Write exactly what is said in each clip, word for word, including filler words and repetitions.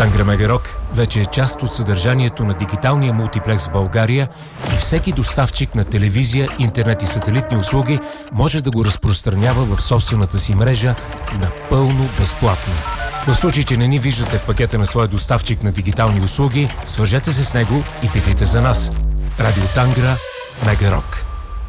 Тангра Мегарок вече е част от съдържанието на дигиталния мултиплекс в България и всеки доставчик на телевизия, интернет и сателитни услуги може да го разпространява в собствената си мрежа напълно безплатно. В случай, че не ни виждате в пакета на своя доставчик на дигитални услуги, свържете се с него и питайте за нас. Радио Тангра Мегарок.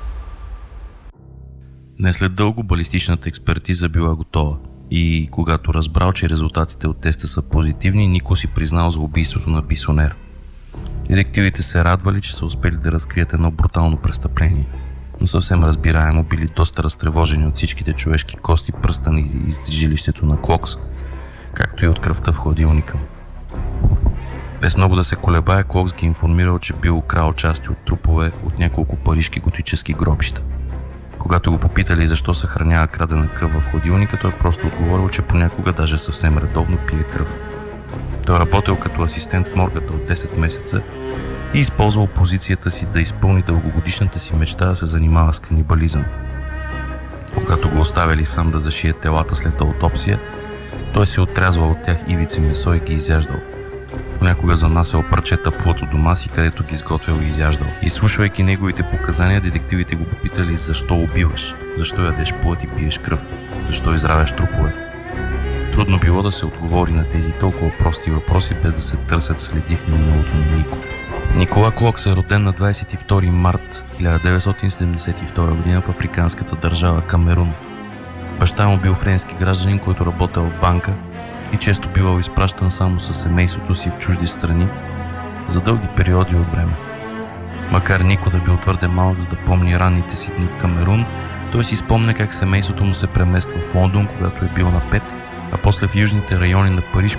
Не след дълго балистичната експертиза била готова и когато разбрал, че резултатите от теста са позитивни, Нико си признал за убийството на Бисонер. Детективите се радвали, че са успели да разкрият едно брутално престъпление, но съвсем разбираемо били доста разтревожени от всичките човешки кости, пръстани из жилището на Клокс, както и от кръвта в хладилника. Без много да се колебае, Клокс ги информирал, че бил украл части от трупове от няколко парижки готически гробища. Когато го попитали защо съхранява крадена кръв в хладилника, той просто отговорил, че понякога даже съвсем редовно пие кръв. Той работил като асистент в моргата от десет месеца и използвал позицията си да изпълни дългогодишната си мечта да се занимава с канибализъм. Когато го оставили сам да зашие телата след аутопсия, той се отрязвал от тях ивици месо и ги изяждал. Понякога занасял парчета плът от дома си, където ги изготвял и изяждал. Изслушвайки неговите показания, детективите го попитали защо убиваш, защо ядеш плът и пиеш кръв, защо изравяш трупове. Трудно било да се отговори на тези толкова прости въпроси, без да се търсят следи в миналото на Нико. Никола Клокс е роден на двадесет и втори март хиляда деветстотин седемдесет и втора година в африканската държава Камерун. Баща му бил френски гражданин, който работел в банка и често бивал изпращан само със семейството си в чужди страни за дълги периоди от време. Макар Нико да бил твърде малък за да помни ранните си дни в Камерун, той си спомня как семейството му се премества в Лондон, когато е бил на пет, а после в южните райони на Париж,